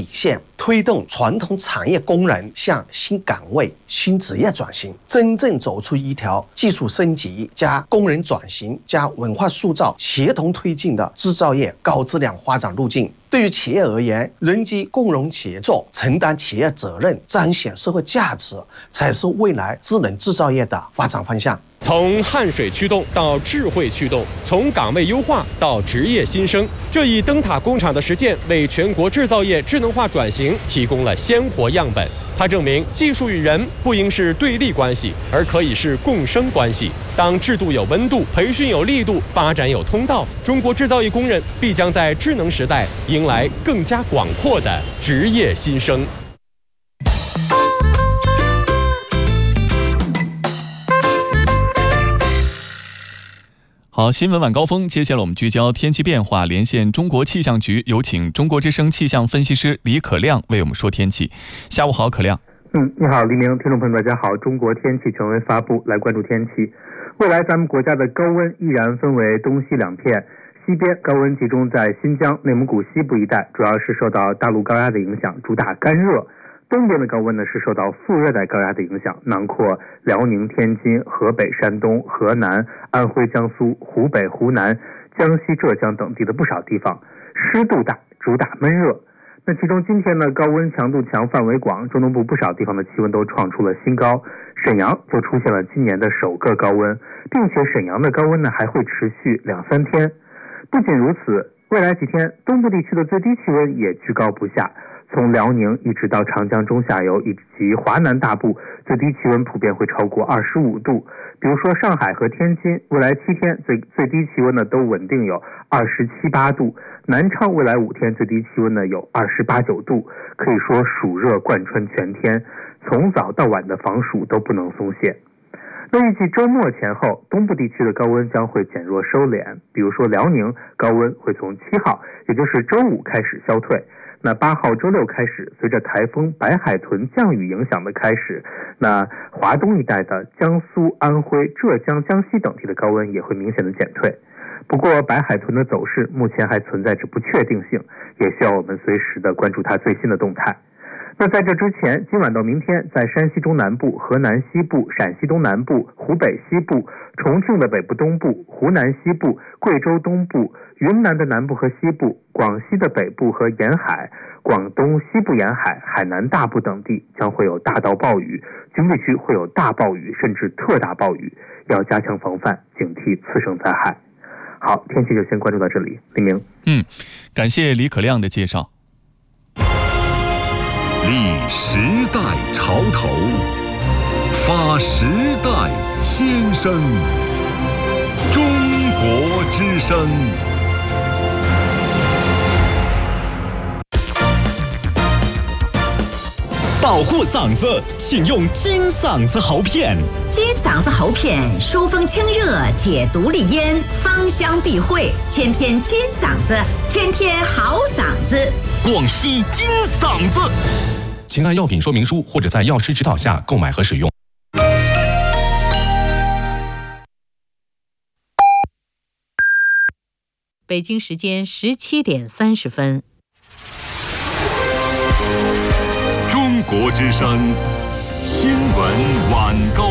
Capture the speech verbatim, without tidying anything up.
底线，推动传统产业工人向新岗位、新职业转型，真正走出一条技术升级加工人转型加文化塑造协同推进的制造业高质量发展路径。对于企业而言，人机共融协作，承担企业责任，彰显社会价值，才是未来智能制造业的发展方向。 从汗水驱动到智慧驱动，从岗位优化到职业新生，这一灯塔工厂的实践为全国制造业智能化转型提供了鲜活样本。它证明技术与人不应是对立关系，而可以是共生关系。当制度有温度，培训有力度，发展有通道，中国制造业工人必将在智能时代迎来更加广阔的职业新生。 好，新闻晚高峰，接下来我们聚焦天气变化，连线中国气象局，有请中国之声气象分析师李可亮为我们说天气。下午好，可亮。 嗯，你好，黎明，听众朋友大家好。中国天气权威发布，来关注天气。未来咱们国家的高温依然分为东西两片，西边高温集中在新疆、内蒙古西部一带，主要是受到大陆高压的影响，主打干热。东边的高温呢是受到副热带高压的影响，囊括辽宁、天津、河北、山东、河南、安徽、江苏、湖北、湖南、江西、浙江等地的不少地方，湿度大，主打闷热。那其中今天呢，高温强度强，范围广，中东部不少地方的气温都创出了新高，沈阳就出现了今年的首个高温，并且沈阳的高温呢还会持续两三天。不仅如此，未来几天东部地区的最低气温也居高不下。从辽宁一直到长江中下游以及华南大部，最低气温普遍会超过二十五度。比如说上海和天津，未来七天最最低气温呢都稳定有二十七八度。南昌未来五天最低气温呢有二十八九度，可以说暑热贯穿全天，从早到晚的防暑都不能松懈。那预计周末前后，东部地区的高温将会减弱收敛，比如说辽宁高温会从七号，也就是周五开始消退。那八号周六开始，随着台风白海豚降雨影响的开始，那华东一带的江苏、安徽、浙江、江西等地的高温也会明显的减退。不过白海豚的走势目前还存在着不确定性，也需要我们随时的关注它最新的动态。那在这之前，今晚到明天，在山西中南部、河南西部、陕西东南部、湖北西部、重庆的北部东部、湖南西部、贵州东部、云南的南部和西部、广西的北部和沿海、广东西部沿海、海南大部等地将会有大到暴雨，局部地区会有大暴雨甚至特大暴雨，要加强防范，警惕次生灾害。好，天气就先关注到这里，黎明。 嗯，感谢李可亮的介绍。 立时代潮头，发时代先声。中国之声。 保护嗓子，请用金嗓子喉片。 金嗓子喉片疏风清热，解毒利咽，芳香避秽，天天金嗓子，天天好嗓子。 广西金嗓子，请按药品说明书或者在药师指导下购买和使用。 北京时间十七点三十分。 中国之声新闻晚高